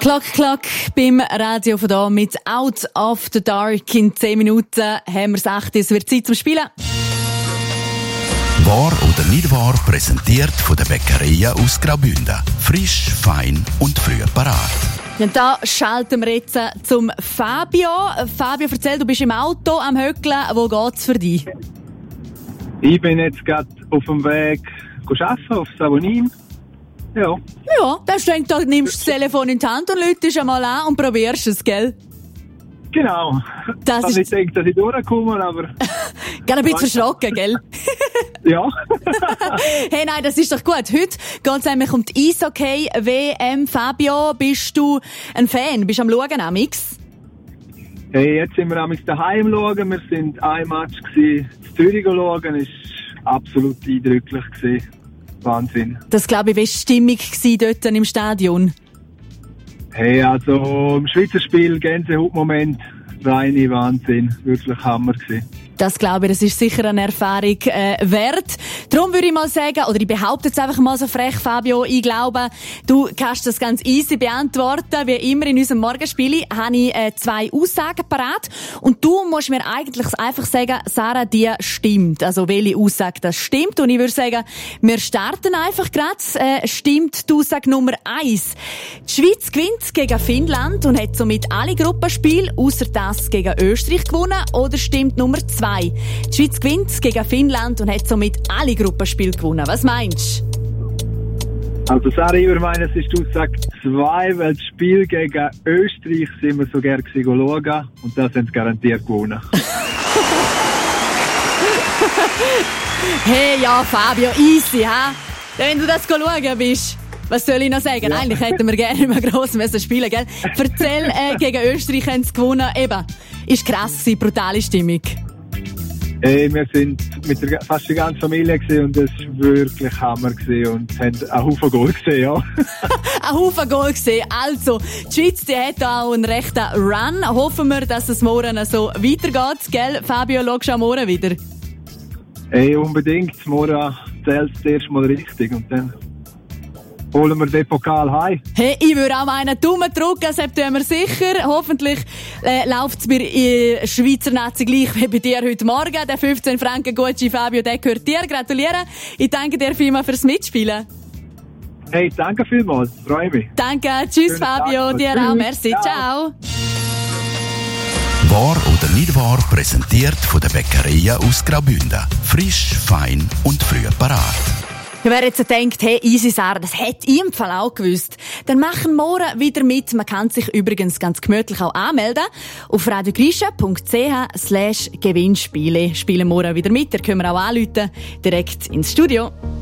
Klock beim Radio von da mit Out of the Dark. In 10 Minuten haben wir es 8. Es wird Zeit zum Spielen. Wahr oder nicht wahr, präsentiert von der Bäckerei aus Graubünden. Frisch, fein und früh parat. Und da schalten wir jetzt zum Fabio. Fabio, erzähl, du bist im Auto am Höckeln. Wo geht's für dich? Ich bin jetzt gerade auf dem Weg arbeiten, auf Savonin. Ja. Ja, dann denkst du, nimmst das Telefon in die Hand und läutest einmal an und probierst es, gell? Genau. Das ist... Ich denke, dass ich durchkomme, aber... Gerade ein bisschen verschrocken, gell? Ja. Hey, nein, das ist doch gut. Heute geht es nämlich um die Eishockey-WM. Fabio, bist du ein Fan? Bist du am Schauen, Amix? Hey, jetzt sind wir amix daheim schauen. Wir sind ein Match in Zürich schauen. Es war absolut eindrücklich gewesen. Wahnsinn. Das, glaube ich, war die Stimmung dort im Stadion. Hey, also im Schweizer Spiel, Gänsehautmoment, reine Wahnsinn. Wirklich Hammer gewesen. Das glaube ich, das ist sicher eine Erfahrung wert. Darum würde ich mal sagen, oder ich behaupte jetzt einfach mal so frech, Fabio, ich glaube, du kannst das ganz easy beantworten. Wie immer in unserem Morgenspiel habe ich 2 Aussagen parat. Und du musst mir eigentlich einfach sagen, Sarah, die stimmt. Also welche Aussage das stimmt. Und ich würde sagen, wir starten einfach gerade. Stimmt die Aussage Nummer 1. Die Schweiz gewinnt gegen Finnland und hat somit alle Gruppenspiele, ausser das gegen Österreich, gewonnen. Oder stimmt Nummer 2? Die Schweiz gewinnt gegen Finnland und hat somit alle Gruppenspiele gewonnen. Was meinst du? Also Sarah, ich würde meinen, es ist die Aussage 2, weil das Spiel gegen Österreich sind wir so gerne schauen und das haben sie garantiert gewonnen. Hey, ja, Fabio, easy, ha? Wenn du das schauen bist. Was soll ich noch sagen? Ja. Eigentlich hätten wir gerne mal gross spielen, gell? Erzähl, gegen Österreich haben sie gewonnen. Eben, ist krass gewesen, brutale Stimmung. Hey, wir sind mit fast der ganzen Familie gewesen und es war wirklich Hammer gewesen und haben einen Haufen Goal gesehen, ja. Ein Haufen Goal gesehen. Also, die Schweiz, die hat auch einen rechten Run. Hoffen wir, dass es morgen so weitergeht, gell? Fabio, schaust du am Morgen wieder? Hey, unbedingt. Morgen zählt es erst mal richtig und dann holen wir den Pokal heim. Hey, ich würde auch einen Daumen drücken, das tun wir sicher. Hoffentlich läuft es bei Schweizer Nazi gleich wie bei dir heute Morgen. Der 15 Franken Gucci Fabio, der gehört dir. Gratuliere. Ich danke dir vielmals fürs Mitspielen. Hey, danke vielmals. Freue mich. Danke. Tschüss, Fabio. Dir auch. Merci. Ciao. Wahr oder nicht wahr, präsentiert von der Bäckerei aus Graubünden. Frisch, fein und früh parat. Wer jetzt denkt, hey, easy Sarah, das hätte ich im Fall auch gewusst, dann machen morgen wieder mit. Man kann sich übrigens ganz gemütlich auch anmelden. Auf radiogrische.ch/Gewinnspiele spielen morgen wieder mit. Da können wir auch anrufen, direkt ins Studio.